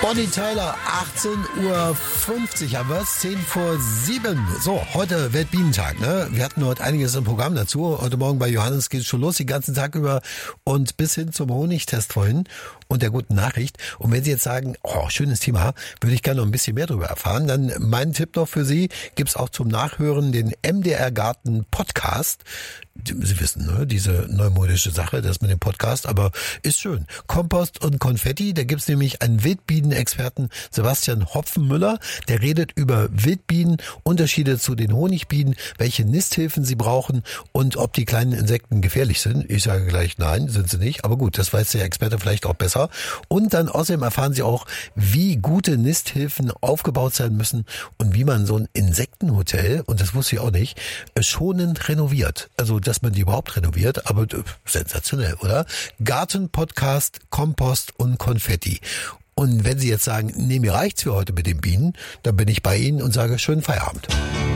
Bonnie Tyler, 18:50 Uhr haben wir es, 6:10. So, heute Weltbienentag, ne? Wir hatten heute einiges im Programm dazu. Heute Morgen bei Johannes geht es schon los, den ganzen Tag über und bis hin zum Honigtest vorhin und der guten Nachricht. Und wenn Sie jetzt sagen, oh, schönes Thema, würde ich gerne noch ein bisschen mehr darüber erfahren, dann mein Tipp noch für Sie, gibt's auch zum Nachhören den MDR Garten Podcast. Sie wissen, ne, diese neumodische Sache, das mit dem Podcast, aber ist schön. Kompost und Konfetti, da gibt's nämlich einen Wildbienenexperten, Sebastian Hopfenmüller, der redet über Wildbienen, Unterschiede zu den Honigbienen, welche Nisthilfen sie brauchen und ob die kleinen Insekten gefährlich sind. Ich sage gleich, nein, sind sie nicht, aber gut, das weiß der Experte vielleicht auch besser. Und dann außerdem erfahren Sie auch, wie gute Nisthilfen aufgebaut sein müssen und wie man so ein Insektenhotel, und das wusste ich auch nicht, schonend renoviert. Also, dass man die überhaupt renoviert, aber sensationell, oder? Gartenpodcast, Kompost und Konfetti. Und wenn Sie jetzt sagen, nee, mir reicht's für heute mit den Bienen, dann bin ich bei Ihnen und sage schönen Feierabend.